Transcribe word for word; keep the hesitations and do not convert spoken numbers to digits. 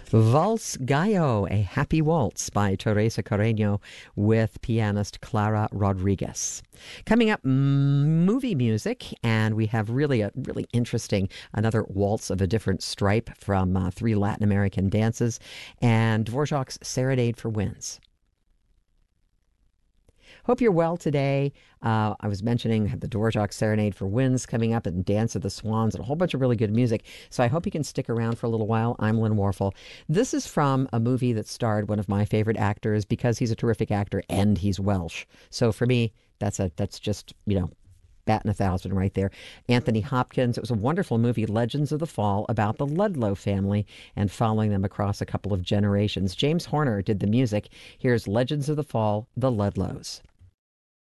Valse Gallo, a happy waltz by Teresa Carreño with pianist Clara Rodriguez. Coming up, movie music, and we have really a really interesting, another waltz of a different stripe from uh, three Latin American dances, and Dvorak's Serenade for Winds. Hope you're well today. Uh, I was mentioning I have the Dvorak Serenade for Winds coming up and Dance of the Swans and a whole bunch of really good music. So I hope you can stick around for a little while. I'm Lynn Warfel. This is from a movie that starred one of my favorite actors because he's a terrific actor and he's Welsh. So for me, that's a that's just, you know, batting a thousand right there. Anthony Hopkins. It was a wonderful movie, Legends of the Fall, about the Ludlow family and following them across a couple of generations. James Horner did the music. Here's Legends of the Fall, The Ludlows.